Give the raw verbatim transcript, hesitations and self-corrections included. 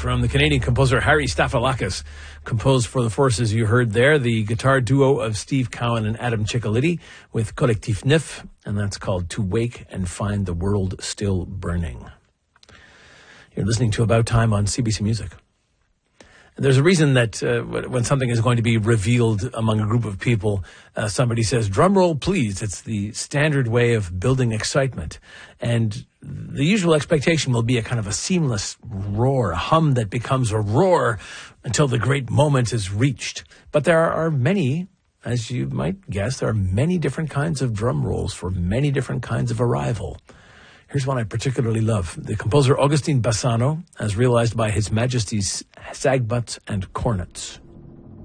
from the Canadian composer Harry Staphylakis, composed for the forces. You heard there the guitar duo of Steve Cowan and Adam Ciccoliti with Collectif Neuf, and that's called To Wake and Find the World Still Burning. You're listening to About Time on C B C Music. There's a reason that uh, when something is going to be revealed among a group of people, uh, somebody says, drum roll, please. It's the standard way of building excitement. And the usual expectation will be a kind of a seamless roar, a hum that becomes a roar until the great moment is reached. But there are many, as you might guess, there are many different kinds of drum rolls for many different kinds of arrival. Here's one I particularly love. The composer Augustin Bassano, as realized by His Majesty's Sagbutts and Cornets.